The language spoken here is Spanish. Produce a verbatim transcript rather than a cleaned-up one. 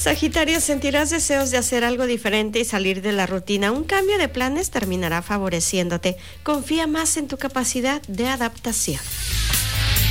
Sagitario, sentirás deseos de hacer algo diferente y salir de la rutina. Un cambio de planes terminará favoreciéndote. Confía más en tu capacidad de adaptación.